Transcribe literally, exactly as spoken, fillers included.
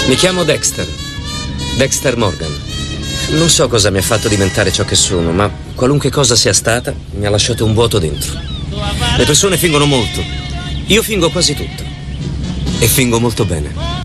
Mi chiamo Dexter. Dexter Morgan. Non so cosa mi ha fatto diventare ciò che sono, ma qualunque cosa sia stata, mi ha lasciato un vuoto dentro. Le persone fingono molto. Io fingo quasi tutto. E fingo molto bene.